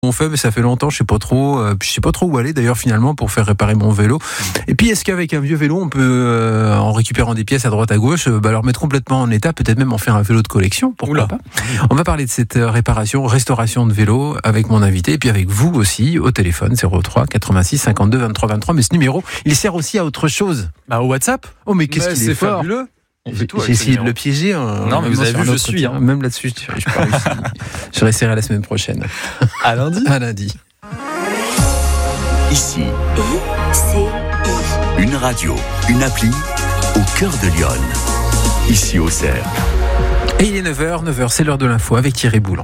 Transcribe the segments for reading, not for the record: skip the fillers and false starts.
On fait, mais ça fait longtemps, je sais pas trop où aller d'ailleurs finalement pour faire réparer mon vélo. Et puis est-ce qu'avec un vieux vélo, on peut, en récupérant des pièces à droite à gauche, leur mettre complètement en état, peut-être même en faire un vélo de collection, pourquoi pas. On va parler de cette restauration de vélo avec mon invité et puis avec vous aussi au téléphone 03 86 52 23 23. Mais ce numéro, il sert aussi à autre chose. Au WhatsApp. Oh mais qu'est-ce qu'il est fort. Fabuleux. J'ai essayé de le piéger. Non, mais vous avez vu, je suis. Même là-dessus, je pas réussi. Je réessayerai la semaine prochaine. À lundi. À lundi. Ici, une radio, une appli au cœur de Lyon. Ici au Cerf. Et il est 9h, c'est l'heure de l'info avec Thierry Boulan.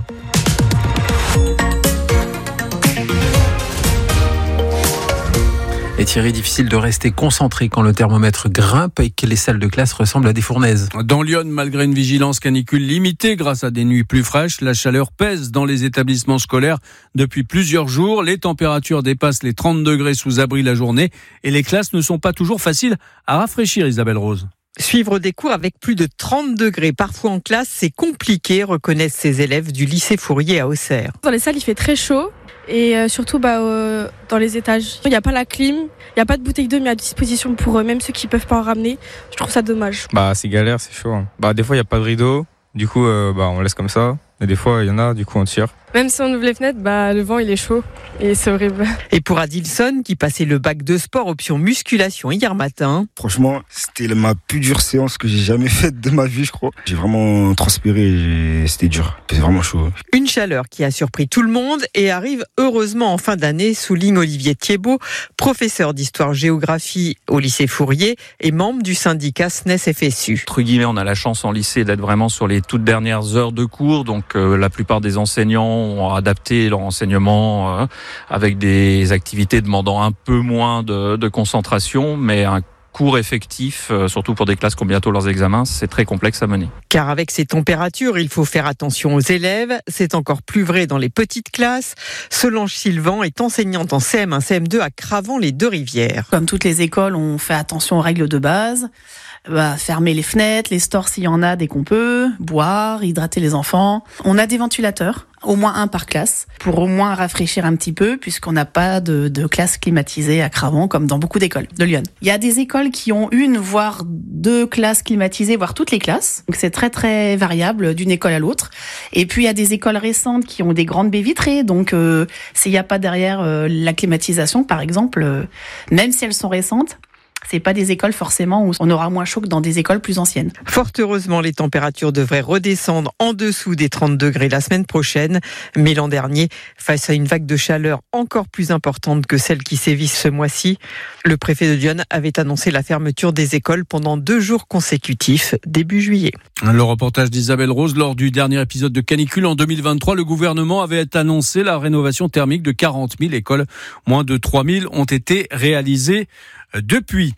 Et Thierry, difficile de rester concentré quand le thermomètre grimpe et que les salles de classe ressemblent à des fournaises. Dans Lyon, malgré une vigilance canicule limitée grâce à des nuits plus fraîches, la chaleur pèse dans les établissements scolaires depuis plusieurs jours. Les températures dépassent les 30 degrés sous abri la journée et les classes ne sont pas toujours faciles à rafraîchir, Isabelle Rose. Suivre des cours avec plus de 30 degrés, parfois en classe, c'est compliqué, reconnaissent ces élèves du lycée Fourier à Auxerre. Dans les salles, il fait très chaud. Et surtout dans les étages. Il n'y a pas la clim, il n'y a pas de bouteille d'eau mis à disposition pour même ceux qui ne peuvent pas en ramener. Je trouve ça dommage. C'est galère, c'est chaud. Des fois il n'y a pas de rideau, du coup on laisse comme ça. Et des fois il y en a, du coup on tire. Même si on ouvre les fenêtres, le vent il est chaud et c'est horrible. Et pour Adilson, qui passait le bac de sport option musculation hier matin. Franchement, c'était ma plus dure séance que j'ai jamais faite de ma vie, je crois. J'ai vraiment transpiré, c'était dur. C'était vraiment chaud. Une chaleur qui a surpris tout le monde et arrive heureusement en fin d'année, souligne Olivier Thiebaud, professeur d'histoire-géographie au lycée Fourier et membre du syndicat SNES-FSU. Entre guillemets, on a la chance en lycée d'être vraiment sur les toutes dernières heures de cours, donc la plupart des enseignants ont adapté leur enseignement avec des activités demandant un peu moins de concentration, mais un cours effectif, surtout pour des classes qui ont bientôt leurs examens, c'est très complexe à mener. Car avec ces températures, il faut faire attention aux élèves. C'est encore plus vrai dans les petites classes. Solange Sylvan est enseignante en CM1, CM2 à Cravant-les-Deux-Rivières. Comme toutes les écoles, on fait attention aux règles de base. Fermer les fenêtres, les stores s'il y en a dès qu'on peut, boire, hydrater les enfants. On a des ventilateurs, au moins un par classe, pour au moins rafraîchir un petit peu, puisqu'on n'a pas de classe climatisée à Cravant, comme dans beaucoup d'écoles de Lyon. Il y a des écoles qui ont une, voire deux classes climatisées, voire toutes les classes. Donc c'est très très variable d'une école à l'autre. Et puis il y a des écoles récentes qui ont des grandes baies vitrées, donc s'il n'y a pas derrière la climatisation, par exemple, même si elles sont récentes, c'est pas des écoles forcément où on aura moins chaud que dans des écoles plus anciennes. Fort heureusement, les températures devraient redescendre en dessous des 30 degrés la semaine prochaine. Mais l'an dernier, face à une vague de chaleur encore plus importante que celle qui sévit ce mois-ci, le préfet de Lyon avait annoncé la fermeture des écoles pendant 2 jours consécutifs, début juillet. Le reportage d'Isabelle Rose. Lors du dernier épisode de canicule en 2023, le gouvernement avait annoncé la rénovation thermique de 40 000 écoles. Moins de 3 000 ont été réalisées depuis.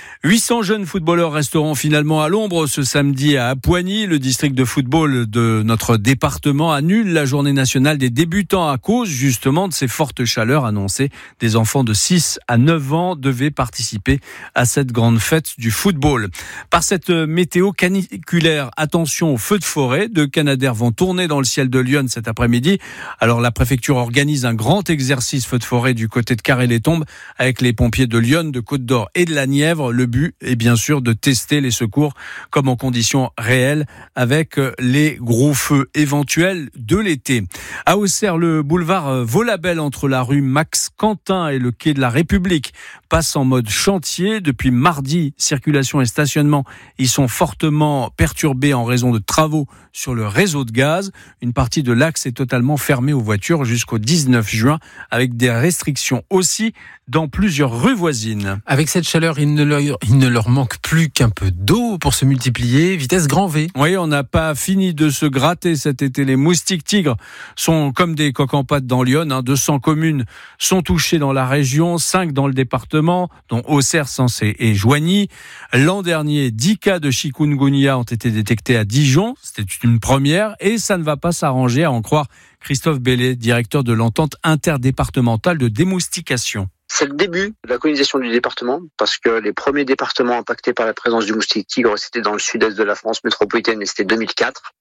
800 jeunes footballeurs resteront finalement à l'ombre ce samedi à Appoigny. Le district de football de notre département annule la journée nationale des débutants à cause justement de ces fortes chaleurs annoncées. Des enfants de 6 à 9 ans devaient participer à cette grande fête du football. Par cette météo caniculaire, attention aux feux de forêt. 2 Canadair vont tourner dans le ciel de Lyon cet après-midi. Alors la préfecture organise un grand exercice feux de forêt du côté de Carré-les-Tombes avec les pompiers de Lyon, de Côte-d'Or et de la Nièvre. Le but est bien sûr de tester les secours comme en conditions réelles avec les gros feux éventuels de l'été. À Auxerre, le boulevard Vaulabelle entre la rue Max Quentin et le quai de la République passe en mode chantier. Depuis mardi, circulation et stationnement y sont fortement perturbés en raison de travaux sur le réseau de gaz. Une partie de l'axe est totalement fermée aux voitures jusqu'au 19 juin avec des restrictions aussi dans plusieurs rues voisines. Avec cette chaleur, il ne leur manque plus qu'un peu d'eau pour se multiplier, vitesse grand V. Oui, on n'a pas fini de se gratter cet été. Les moustiques tigres sont comme des coqs en pâte dans Lyon. 200 communes sont touchées dans la région, 5 dans le département, dont Auxerre, Sens et Joigny. L'an dernier, 10 cas de chikungunya ont été détectés à Dijon. C'était une première et ça ne va pas s'arranger, à en croire Christophe Bellet, directeur de l'entente interdépartementale de démoustication. C'est le début de la colonisation du département, parce que les premiers départements impactés par la présence du moustique tigre, c'était dans le sud-est de la France métropolitaine, et c'était 2004.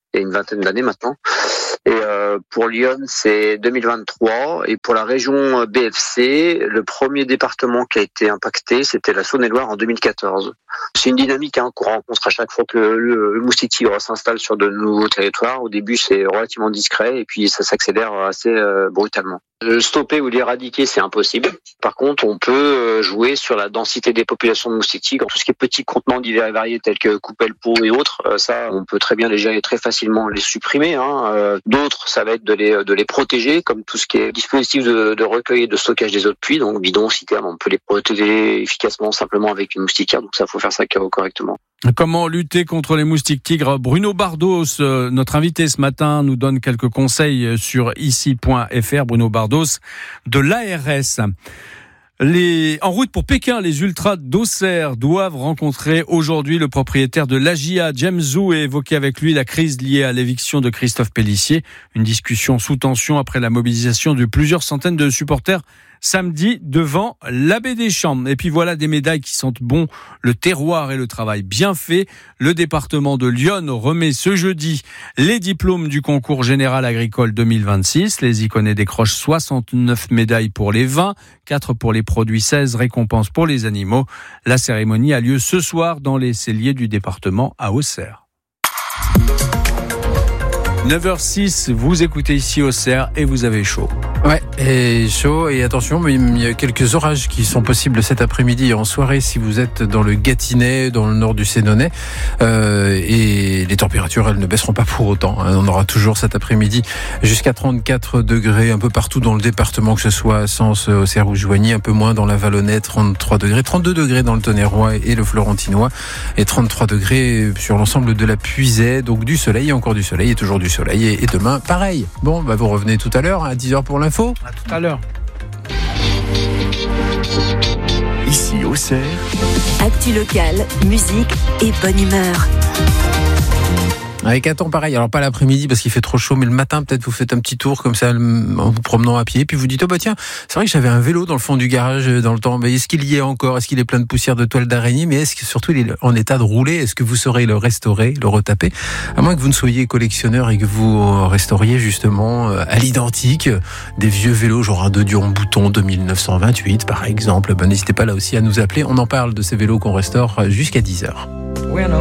il y a une vingtaine d'années maintenant. Et pour Lyon, c'est 2023. Et pour la région BFC, le premier département qui a été impacté, c'était la Saône-et-Loire en 2014. C'est une dynamique qu'on rencontre à chaque fois que le moustique tigre s'installe sur de nouveaux territoires. Au début, c'est relativement discret et puis ça s'accélère assez brutalement. Le stopper ou l'éradiquer, c'est impossible. Par contre, on peut jouer sur la densité des populations de moustiques tigres. Tout ce qui est petits contenants divers et variés tels que coupelle-peau et autres, ça, on peut très bien les gérer très facilement, les supprimer. D'autres, ça va être de les protéger, comme tout ce qui est dispositif de recueil et de stockage des eaux de pluie, donc bidons, citernes, on peut les protéger efficacement simplement avec une moustiquaire. Donc ça, faut faire ça correctement. Comment lutter contre les moustiques tigres ? Bruno Bardos, notre invité ce matin, nous donne quelques conseils sur ici.fr. Bruno Bardos de l'ARS. En route pour Pékin, les ultras d'Auxerre doivent rencontrer aujourd'hui le propriétaire de l'AGIA, James Zhu, et évoquer avec lui la crise liée à l'éviction de Christophe Pélissier. Une discussion sous tension après la mobilisation de plusieurs centaines de supporters samedi devant l'Abbé des Champs. Et puis voilà des médailles qui sentent bon le terroir et le travail bien fait. Le département de Lyon remet ce jeudi les diplômes du concours général agricole 2026. Les Iconais décrochent 69 médailles pour les vins, 4 pour les produits, 16 récompenses pour les animaux. La cérémonie a lieu ce soir dans les celliers du département à Auxerre. 9h06, vous écoutez ici Auxerre et vous avez chaud. Ouais, et chaud, et attention, mais il y a quelques orages qui sont possibles cet après-midi et en soirée si vous êtes dans le Gâtinais, dans le nord du Sénonais. Et les températures, elles ne baisseront pas pour autant. On aura toujours cet après-midi jusqu'à 34 degrés un peu partout dans le département, que ce soit à Sens, Auxerre ou Joigny, un peu moins dans la Vallonnais, 33 degrés, 32 degrés dans le Tonnerrois et le Florentinois, et 33 degrés sur l'ensemble de la Puisaye. Donc du soleil, encore du soleil, et toujours du soleil. Et demain, pareil. Bon, vous revenez tout à l'heure à 10h pour l'info. À tout à l'heure. Ici Auxerre. Actu locale, musique et bonne humeur. Avec un temps pareil, alors pas l'après-midi parce qu'il fait trop chaud, mais le matin peut-être vous faites un petit tour comme ça en vous promenant à pied, puis vous dites tiens, c'est vrai que j'avais un vélo dans le fond du garage dans le temps, mais est-ce qu'il y est encore, est-ce qu'il est plein de poussière de toile d'araignée, mais est-ce que surtout il est en état de rouler, est-ce que vous saurez le restaurer, le retaper, à moins que vous ne soyez collectionneur et que vous restauriez justement à l'identique des vieux vélos genre un 2 Dion Bouton de 1928 par exemple. N'hésitez pas là aussi à nous appeler, on en parle de ces vélos qu'on restaure jusqu'à 10h.